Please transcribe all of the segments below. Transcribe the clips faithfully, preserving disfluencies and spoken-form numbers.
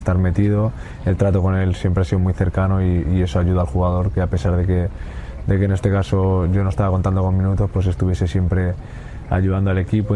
estar metido, el trato con él siempre ha sido muy cercano y, y eso ayuda al jugador, que a pesar de que, de que en este caso yo no estaba contando con minutos, pues estuviese siempre ayudando al equipo.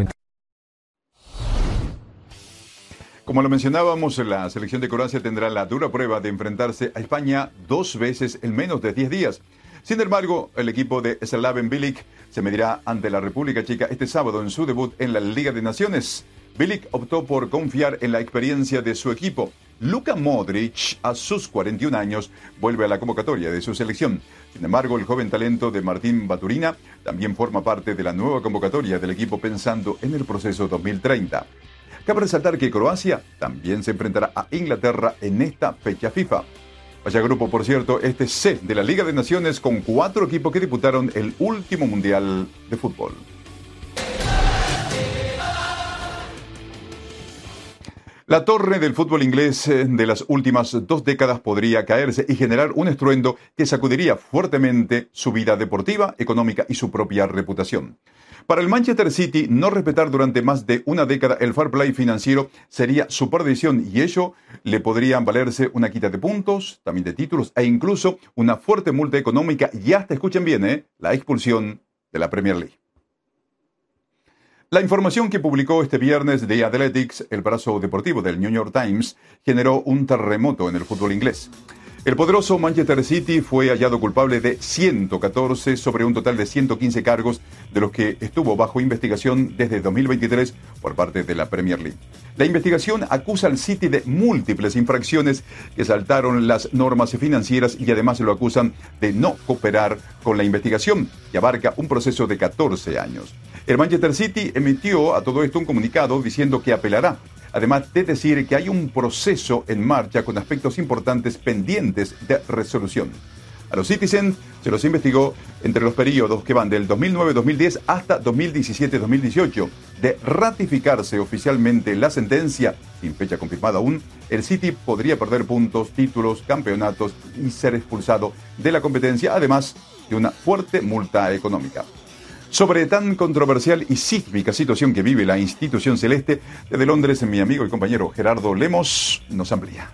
Como lo mencionábamos, la selección de Croacia tendrá la dura prueba de enfrentarse a España dos veces en menos de diez días. Sin embargo, el equipo de Slaven Bilic se medirá ante la República Checa este sábado en su debut en la Liga de Naciones. Bilic optó por confiar en la experiencia de su equipo. Luka Modric, a sus cuarenta y un años, vuelve a la convocatoria de su selección. Sin embargo, el joven talento de Martín Baturina también forma parte de la nueva convocatoria del equipo pensando en el proceso dos mil treinta. Cabe resaltar que Croacia también se enfrentará a Inglaterra en esta fecha FIFA. Vaya grupo, por cierto, este C de la Liga de Naciones con cuatro equipos que disputaron el último Mundial de Fútbol. La torre del fútbol inglés de las últimas dos décadas podría caerse y generar un estruendo que sacudiría fuertemente su vida deportiva, económica y su propia reputación. Para el Manchester City, no respetar durante más de una década el fair play financiero sería su perdición y ello le podría valerse una quita de puntos, también de títulos e incluso una fuerte multa económica y hasta, escuchen bien, ¿eh? la expulsión de la Premier League. La información que publicó este viernes The Athletics, el brazo deportivo del New York Times, generó un terremoto en el fútbol inglés. El poderoso Manchester City fue hallado culpable de ciento catorce sobre un total de ciento quince cargos, de los que estuvo bajo investigación desde dos mil veintitrés por parte de la Premier League. La investigación acusa al City de múltiples infracciones que saltaron las normas financieras y además lo acusan de no cooperar con la investigación, que abarca un proceso de catorce años. El Manchester City emitió a todo esto un comunicado diciendo que apelará, además de decir que hay un proceso en marcha con aspectos importantes pendientes de resolución. A los Citizens se los investigó entre los periodos que van del dos mil nueve a dos mil diez hasta dos mil diecisiete a dos mil dieciocho. De ratificarse oficialmente la sentencia, sin fecha confirmada aún, el City podría perder puntos, títulos, campeonatos y ser expulsado de la competencia, además de una fuerte multa económica. Sobre tan controversial y sísmica situación que vive la institución celeste, desde Londres, mi amigo y compañero Gerardo Lemos nos amplía.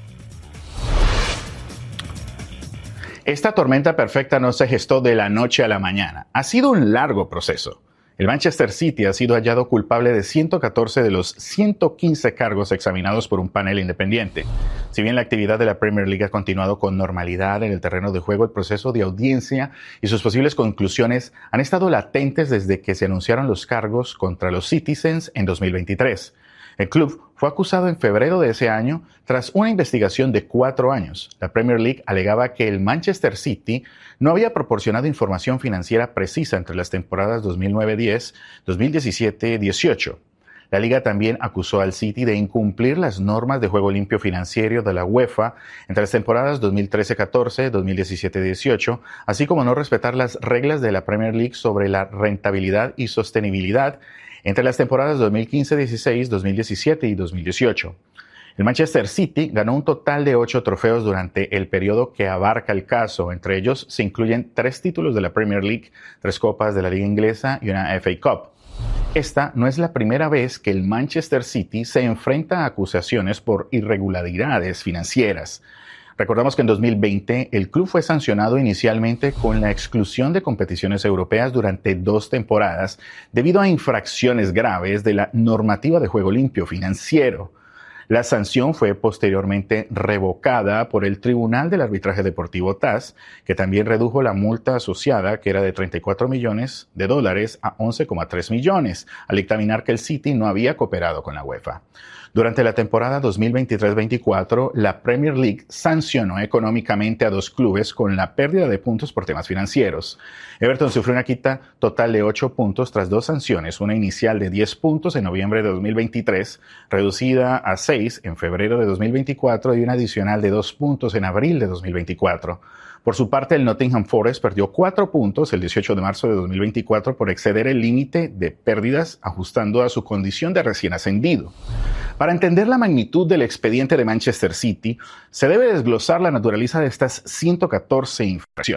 Esta tormenta perfecta no se gestó de la noche a la mañana. Ha sido un largo proceso. El Manchester City ha sido hallado culpable de ciento catorce de los ciento quince cargos examinados por un panel independiente. Si bien la actividad de la Premier League ha continuado con normalidad en el terreno de juego, el proceso de audiencia y sus posibles conclusiones han estado latentes desde que se anunciaron los cargos contra los Citizens en dos mil veintitrés. El club fue acusado en febrero de ese año tras una investigación de cuatro años. La Premier League alegaba que el Manchester City no había proporcionado información financiera precisa entre las temporadas dos mil nueve diez, dos mil diecisiete dieciocho. La liga también acusó al City de incumplir las normas de juego limpio financiero de la UEFA entre las temporadas dos mil trece catorce, dos mil diecisiete dieciocho, así como no respetar las reglas de la Premier League sobre la rentabilidad y sostenibilidad entre las temporadas dos mil quince dieciséis, dos mil diecisiete y dos mil dieciocho. El Manchester City ganó un total de ocho trofeos durante el periodo que abarca el caso. Entre ellos se incluyen tres títulos de la Premier League, tres copas de la Liga Inglesa y una F A Cup. Esta no es la primera vez que el Manchester City se enfrenta a acusaciones por irregularidades financieras. Recordamos que en dos mil veinte el club fue sancionado inicialmente con la exclusión de competiciones europeas durante dos temporadas debido a infracciones graves de la normativa de juego limpio financiero. La sanción fue posteriormente revocada por el Tribunal del Arbitraje Deportivo T A S, que también redujo la multa asociada, que era de treinta y cuatro millones de dólares, a once coma tres millones, al dictaminar que el City no había cooperado con la UEFA. Durante la temporada dos mil veintitrés veinticuatro, la Premier League sancionó económicamente a dos clubes con la pérdida de puntos por temas financieros. Everton sufrió una quita total de ocho puntos tras dos sanciones, una inicial de diez puntos en noviembre de dos mil veintitrés, reducida a seis en febrero de dos mil veinticuatro y una adicional de dos puntos en abril de dos mil veinticuatro. Por su parte, el Nottingham Forest perdió cuatro puntos el dieciocho de marzo de dos mil veinticuatro por exceder el límite de pérdidas, ajustando a su condición de recién ascendido. Para entender la magnitud del expediente de Manchester City, se debe desglosar la naturaleza de estas ciento catorce infracciones.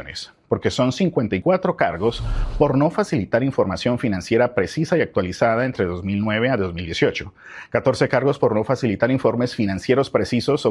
porque son cincuenta y cuatro cargos por no facilitar información financiera precisa y actualizada entre dos mil nueve a dos mil dieciocho, catorce cargos por no facilitar informes financieros precisos